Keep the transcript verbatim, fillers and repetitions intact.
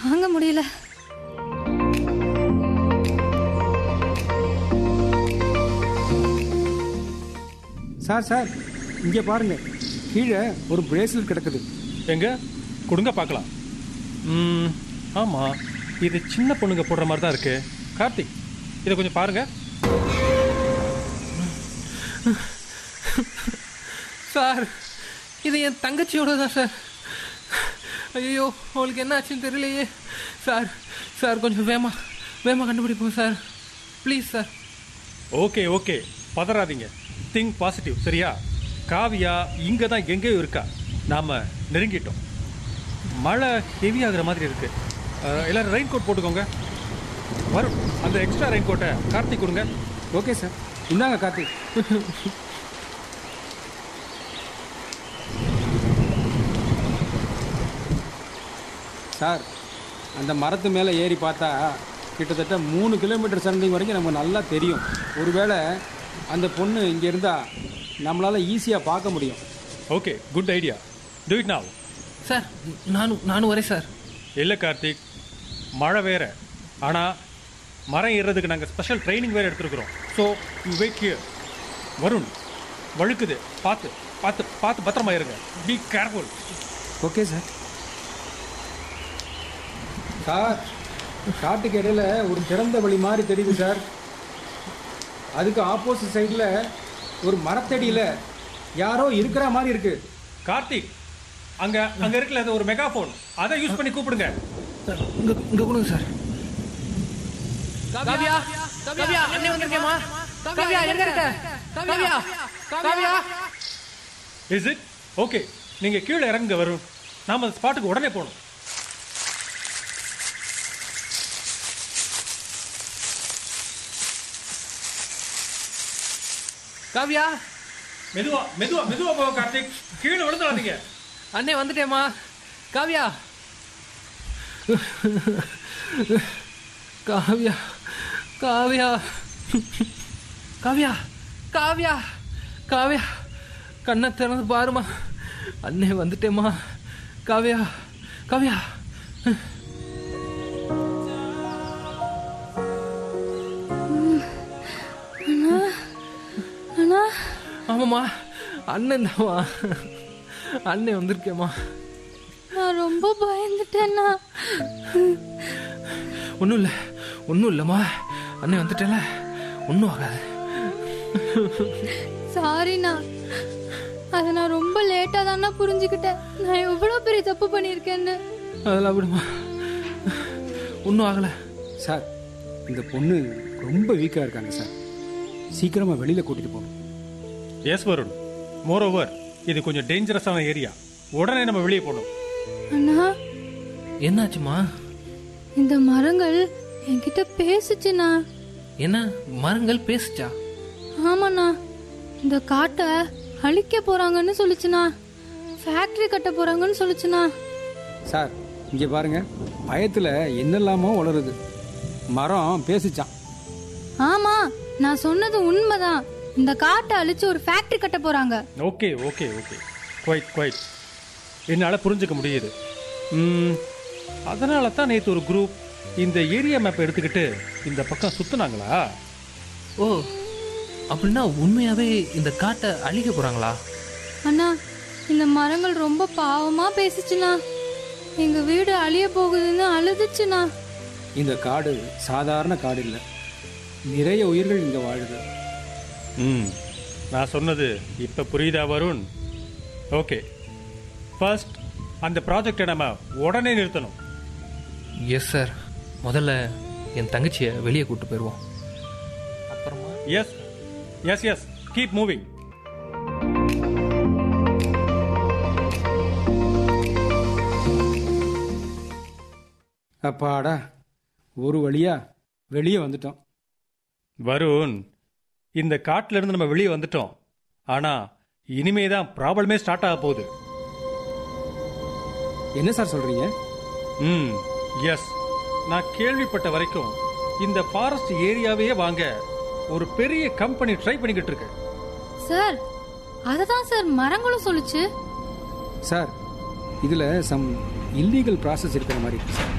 வாங்க முடியல. Sir sir இங்கே பாருங்க, கீழே ஒரு பிரேஸ்லெட் கிடக்குது. எங்க கொடுங்க பார்க்கலாம். ம் ஆமாம், இது சின்ன பொண்ணுங்க போடுற மாதிரி தான் இருக்கு. கார்த்திக், இதை கொஞ்சம் பாருங்க. சார், இது என் தங்கச்சியோட தான் சார். ஐயோ, அவளுக்கு என்ன ஆச்சுன்னு தெரியலையே. சார் சார் கொஞ்சம் வேமா வேமா கண்டுபிடிப்போம் sir, please sir. Okay okay, பதறாதீங்க, think positive, சரியா? காவியா இங்கே தான் எங்கேயோ இருக்கா. நாம் நெருங்கிட்டோம். மழை ஹெவி ஆகுற மாதிரி இருக்கு. எல்லாரும் ரெயின் கோட் போட்டுக்கோங்க. வரும், அந்த எக்ஸ்ட்ரா ரெயின் கோட்டை கார்த்திக் கொடுங்க. ஓகே சார், இந்தாங்க கார்த்திக். சார், அந்த மரத்து மேலே ஏறி பார்த்தா கிட்டத்தட்ட மூணு கிலோமீட்டர் சரௌண்டிங் வரைக்கும் நமக்கு நல்லா தெரியும். ஒருவேளை அந்த பொண்ணு இங்கே இருந்தால் நம்மளால் ஈஸியாக பார்க்க முடியும். Okay, good idea. Do it now. Sir, நானும் நானும் வரேன் சார். இல்லை கார்த்திக், மழை வேறு. ஆனால் மரம் ஏறுறதுக்கு நாங்கள் ஸ்பெஷல் ட்ரைனிங் வேறு எடுத்துருக்குறோம். So you wait here. Varun, வழுக்குது, பார்த்து பார்த்து பார்த்து பத்திரமா இருங்க. Be careful. Okay sir. Sir, காட்டுக்கு இடையில ஒரு திறந்த வழி மாதிரி தெரியுது சார். அதுக்கு ஆப்போசிட் சைடில் ஒரு மரத்தடியில் யாரோ இருக்கிற மாதிரி இருக்கு. கார்த்திக், அங்க அங்க இருக்குல்ல, அது ஒரு மெகாஃபோன், அதை யூஸ் பண்ணி கூப்பிடுங்க. இங்க இங்க கொடுங்க சார். காவியா, காவியா, அண்ணே வந்திருக்கேமா. காவியா, எங்க இருக்க? Kavya, Kavya. Is it okay? நீங்க கீழே இறங்க வரும். நாம அந்த ஸ்பாட்டுக்கு உடனே போகணும். காவியா, மெதுவா மெதுவா மெதுவா போக கார்த்திக், கீழே விழுந்துடாதீங்க. அண்ணே வந்துட்டேமா. காவியா, காவியா, காவியா, காவியா, காவியா, காவியா, கண்ணை திறந்து பாருமா. அண்ணே வந்துட்டேமா. காவியா, காவியா. ஆமாம்மா, அண்ணன் தான்மா. அண்ணன் வந்திருக்கேம்மா. நான் ரொம்ப பயந்துட்டேன்னா. ஒன்றும் இல்லை, ஒன்றும் இல்லைம்மா. அண்ணன் வந்துட்டேல, ஒன்றும் ஆகாது. சாரிண்ணா, அதை நான் ரொம்ப லேட்டாக தானே புரிஞ்சுக்கிட்டேன். நான் எவ்வளோ பெரிய தப்பு பண்ணியிருக்கேன்னு. அதெல்லாம் விடுமா, ஒன்றும் ஆகலை. சார், இந்த பொண்ணு ரொம்ப வீக்காக இருக்காங்க சார். சீக்கிரமாக வெளியில் கூட்டிகிட்டு போகணும். எஸ் வருண், மோர் ஓவர் இது கொஞ்சம் டேஞ்சரஸான ஏரியா. உடனே நம்ம வெளியே போகணும். அண்ணா, என்னாச்சுமா? இந்த மரங்கள் என்கிட்ட பேசுச்சுண்ணா. என்ன மரங்கள் பேசுச்சா? ஆமாண்ணா, இந்த காட்டை அழிக்க போறாங்கன்னு சொல்லுச்சுண்ணா. ஃபேக்டரி கட்ட போறாங்கன்னு சொல்லுச்சுண்ணா. சார், இங்கே பாருங்க, பயத்தில் என்னெல்லாமோ வளருது. மரம் பேசிச்சான். ஆமா, நான் சொன்னது உண்மைதான். இந்த காட்டை அழிச்சு ஒரு ஃபேக்டரி கட்ட போறாங்க. Okay okay okay, quite quite, என்னால் புரிஞ்சுக்க முடியுது. ம், அதனால தான் நேற்று ஒரு குரூப் இந்த ஏரியா மேப்பை எடுத்துக்கிட்டு இந்த பக்கம் சுற்றுனாங்களா? ஓ, அப்படின்னா உண்மையாவே இந்த காட்டை அழிக்க போறாங்களா? அண்ணா, இந்த மரங்கள் ரொம்ப பாவமா பேசிச்சுண்ணா. எங்க வீடு அழிய போகுதுன்னு அழுதுச்சுண்ணா. இந்த காடு சாதாரண காடு இல்லை, நிறைய உயிர்கள் இங்கே வாழுது. ம், நான் சொன்னது இப்போ புரியுதா வருண்? ஓகே, ஃபர்ஸ்ட் அந்த ப்ராஜெக்டை நம்ம உடனே நிறுத்தணும். Yes sir. முதல்ல என் தங்கச்சியை வெளியே கூட்டு போயிடுவோம். அப்புறமா S S S keep moving. அப்பாடா, ஒரு வழியா வெளியே வந்துட்டோம். வருண், இந்த காட்டுல இருந்து நம்ம வெளியே வந்துட்டோம். ஆனா இனிமே தான் ப்ராப்ளமே ஸ்டார்ட் ஆக போகுது. என்ன சார் சொல்றீங்க? ம், எஸ். நான் கேள்விப்பட்ட வரைக்கும் இந்த ஃபாரஸ்ட் ஏரியாவே வாங்க ஒரு பெரிய கம்பெனி ட்ரை பண்ணிக்கிட்டு இருக்கு. சார், அததான் சார் மரங்களும் சொல்லுச்சு. சார், இதுல சம் இல்லீகல் ப்ராசஸ் இருக்கிற மாதிரி இருக்கு சார்.